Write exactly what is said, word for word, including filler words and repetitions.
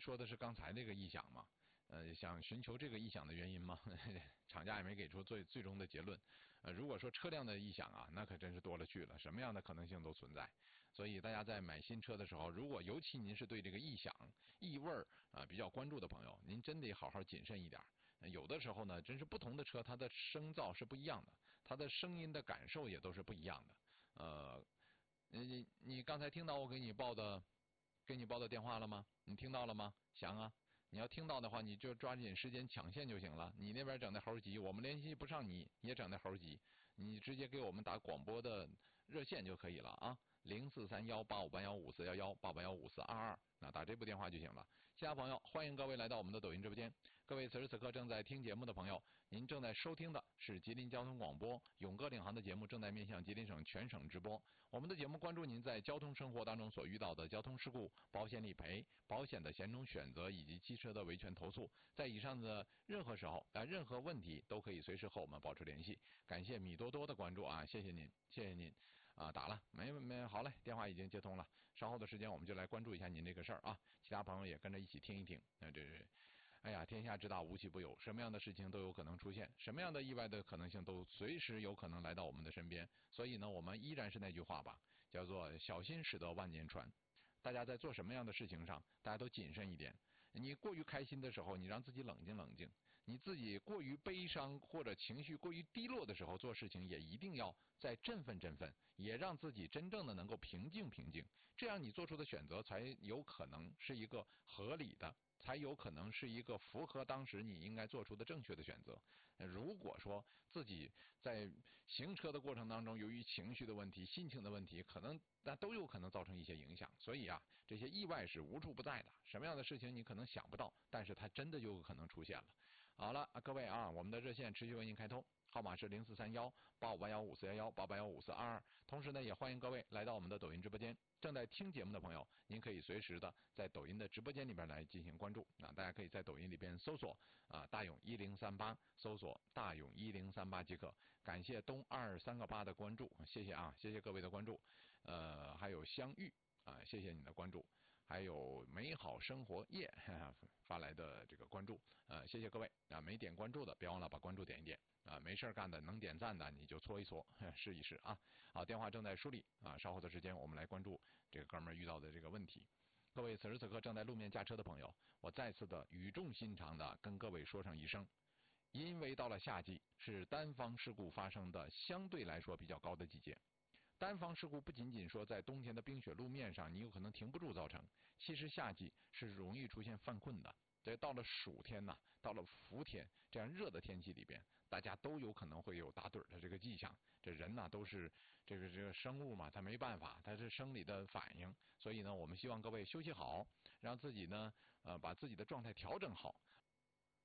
说的是刚才这个异响嘛？呃，想寻求这个异响的原因吗？厂家也没给出最最终的结论。呃，如果说车辆的异响啊，那可真是多了去了，什么样的可能性都存在。所以大家在买新车的时候，如果尤其您是对这个异响、异味儿啊比较关注的朋友，您真得好好谨慎一点。有的时候呢，真是不同的车，它的声噪是不一样的，它的声音的感受也都是不一样的。呃，你你刚才听到我给你报的给你报的电话了吗？你听到了吗？翔啊！你要听到的话，你就抓紧时间抢线就行了。你那边整的猴急，我们联系不上你，也整的猴急，你直接给我们打广播的热线就可以了啊，零四三幺八五八幺五四幺幺八八幺五四二二。那打这部电话就行了。其他朋友，欢迎各位来到我们的抖音直播间。各位此时此刻正在听节目的朋友，您正在收听的是吉林交通广播勇哥领航的节目，正在面向吉林省全省直播。我们的节目关注您在交通生活当中所遇到的交通事故、保险理赔、保险的险种选择以及汽车的维权投诉。在以上的任何时候啊、呃，任何问题都可以随时和我们保持联系。感谢米多多的关注啊，谢谢您，谢谢您啊，打了没没好嘞，电话已经接通了。稍后的时间我们就来关注一下您这个事儿啊，其他朋友也跟着一起听一听。那这是，哎呀，天下之大无奇不有，什么样的事情都有可能出现，什么样的意外的可能性都随时有可能来到我们的身边。所以呢，我们依然是那句话吧，叫做小心驶得万年船。大家在做什么样的事情上，大家都谨慎一点。你过于开心的时候，你让自己冷静冷静；你自己过于悲伤或者情绪过于低落的时候，做事情也一定要再振奋振奋，也让自己真正的能够平静平静。这样你做出的选择才有可能是一个合理的，才有可能是一个符合当时你应该做出的正确的选择。如果说自己在行车的过程当中，由于情绪的问题、心情的问题，可能那都有可能造成一些影响。所以啊，这些意外是无处不在的。什么样的事情你可能想不到，但是它真的就有可能出现了。好了，各位啊，我们的热线持续为您开通。号码是零四三幺八五八幺五四幺幺八八幺五四二二，同时呢，也欢迎各位来到我们的抖音直播间。正在听节目的朋友，您可以随时的在抖音的直播间里边来进行关注啊，大家可以在抖音里边搜索啊大勇一零三八，搜索大勇一零三八即可。感谢东二三个八的关注，谢谢啊，谢谢各位的关注。呃，还有相遇啊，谢谢你的关注。还有美好生活夜发来的这个关注，呃，谢谢各位啊，没点关注的别忘了把关注点一点啊，没事干的能点赞的你就搓一搓，试一试啊。好，电话正在梳理啊，稍后的时间我们来关注这个哥们儿遇到的这个问题。各位此时此刻正在路面驾车的朋友，我再次的语重心长的跟各位说上一声，因为到了夏季是单方事故发生的相对来说比较高的季节。单方事故不仅仅说在冬天的冰雪路面上你有可能停不住造成，其实夏季是容易出现犯困的。这到了暑天呐、啊，到了伏天这样热的天气里边，大家都有可能会有打盹的这个迹象。这人呐、啊、都是这个这个生物嘛，他没办法，他是生理的反应。所以呢，我们希望各位休息好，让自己呢呃把自己的状态调整好，